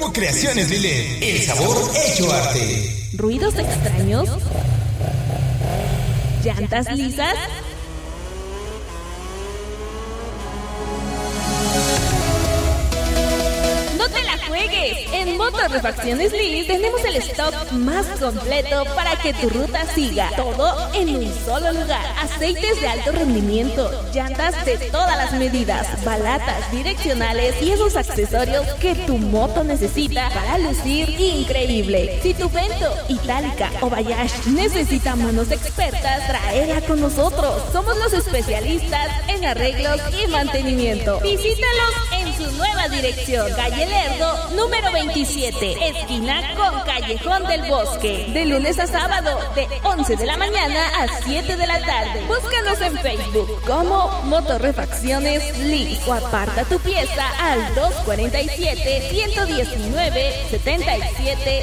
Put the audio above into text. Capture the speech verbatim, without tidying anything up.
Creaciones Lillet, el sabor hecho arte. ¿Ruidos extraños? ¿Llantas lisas? ¡No te la juegues! En Motorrefacciones Liz tenemos el stock más completo para que tu ruta siga. Todo en un solo lugar. Aceites de alto rendimiento, llantas de todas las medidas, balatas, direccionales y esos accesorios que tu moto necesita para lucir increíble. Si tu Vento, Itálica o Bayash necesita manos expertas, tráela con nosotros. Somos los especialistas en arreglos y mantenimiento. Visítalos en su nueva dirección, calle Lerdo, número veintisiete, esquina con Callejón del Bosque. De lunes a sábado, de once de la mañana a siete de la tarde. Búscanos en Facebook como Motorrefacciones Liz o aparta tu pieza al dos cuatro siete, uno uno nueve, siete siete